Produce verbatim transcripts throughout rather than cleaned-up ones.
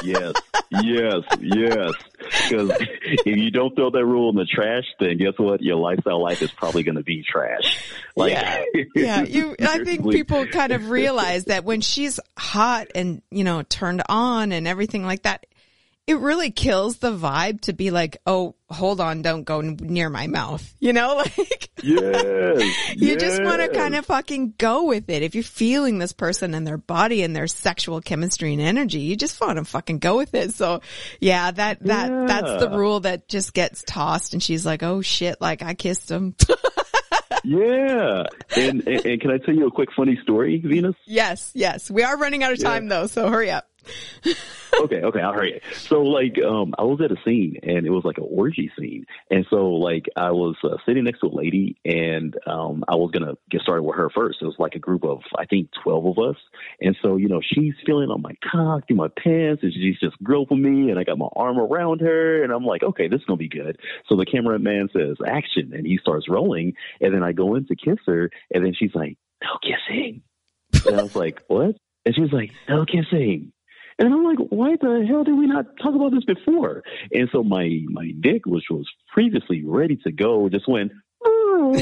Yes, yes, yes. Because if you don't throw that rule in the trash, then guess what? Your lifestyle life is probably going to be trash. Like, yeah, yeah. You, I think people kind of realize that when she's hot and, you know, turned on and everything like that, it really kills the vibe to be like, oh, hold on, don't go near my mouth. You know, like, yes, you yes. just want to kind of fucking go with it. If you're feeling this person and their body and their sexual chemistry and energy, you just want to fucking go with it. So yeah, that, that, yeah. that's the rule that just gets tossed. And she's like, oh shit, like I kissed him. Yeah. And, and, and can I tell you a quick funny story, Venus? Yes, yes. We are running out of time yeah. though, so hurry up. okay, okay, I'll hurry. So, like, um, I was at a scene, and it was like an orgy scene. And so, like, I was uh, sitting next to a lady, and um, I was going to get started with her first. It was like a group of, I think, twelve of us. And so, you know, she's feeling on my cock through my pants, and she's just groping me, and I got my arm around her, and I'm like, okay, this is going to be good. So the cameraman says, action, and he starts rolling, and then I go in to kiss her, and then she's like, no kissing. And I was like, what? And she's like, no kissing. And I'm like, why the hell did we not talk about this before? And so my, my dick, which was previously ready to go, just went, oh.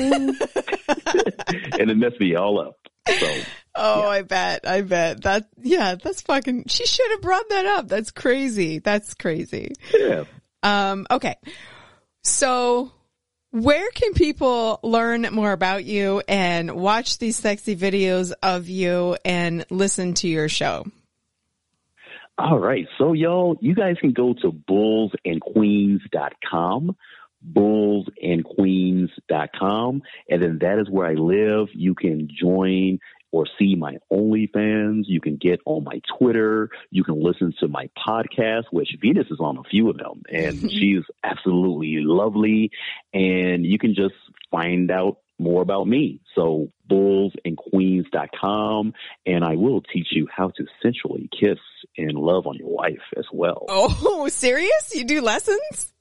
And it messed me all up. So, oh, yeah. I bet. I bet. That, yeah, that's fucking, she should have brought that up. That's crazy. That's crazy. Yeah. Um, okay. So where can people learn more about you and watch these sexy videos of you and listen to your show? All right. So, y'all, you guys can go to bulls and queens dot com, bulls and queens dot com, and then that is where I live. You can join or see my OnlyFans. You can get on my Twitter. You can listen to my podcast, which Venus is on a few of them, and she's absolutely lovely. And you can just find out more about me. So bulls and queens dot com, and I will teach you how to sensually kiss and love on your wife as well. Oh, serious? You do lessons?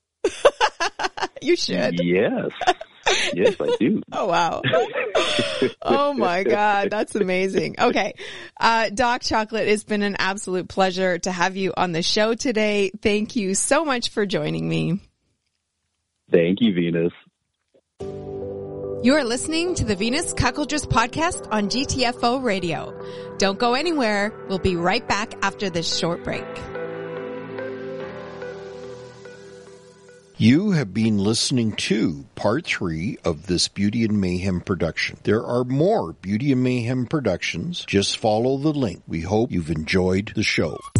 You should. Yes. Yes, I do. Oh, wow. Oh, my God. That's amazing. Okay. Uh, Doc Chocolate, it's been an absolute pleasure to have you on the show today. Thank you so much for joining me. Thank you, Venus. You are listening to the Venus Cuckoldress podcast on G T F O Radio. Don't go anywhere. We'll be right back after this short break. You have been listening to part three of this Beauty and Mayhem production. There are more Beauty and Mayhem productions. Just follow the link. We hope you've enjoyed the show.